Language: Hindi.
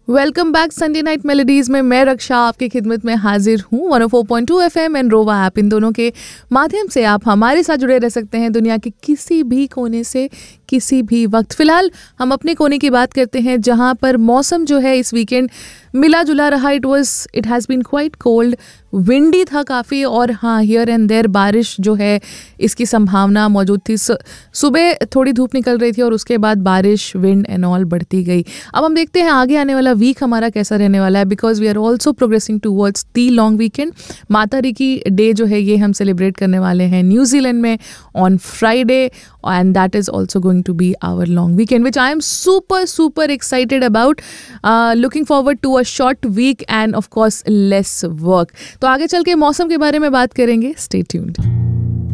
Welcome back Sunday night melodies में मैं रक्षा आपकी खिदमत में हाजिर हूँ 104.2 FM एंड रोवा ऐप। इन दोनों के माध्यम से आप हमारे साथ जुड़े रह सकते हैं दुनिया के किसी भी कोने से किसी भी वक्त। फिलहाल हम अपने कोने की बात करते हैं जहाँ पर मौसम जो है इस वीकेंड मिला जुला रहा। It has been quite cold, windy था काफ़ी, और हाँ हियर एंड देयर बारिश जो है इसकी संभावना मौजूद थी। सुबह थोड़ी धूप निकल रही थी और उसके बाद बारिश, विंड एंड ऑल बढ़ती गई। अब हम देखते हैं आगे आने वाला वीक हमारा कैसा रहने वाला है, because we are also progressing towards the long weekend. माता री की डे जो है ये हम सेलिब्रेट करने वाले हैं न्यूजीलैंड में on Friday, and that is also going to be hour long weekend which I am super excited about. Looking forward to a short week end of course lace work. तो आगे चल के मौसम के बारे में बात करेंगे। Stay tuned.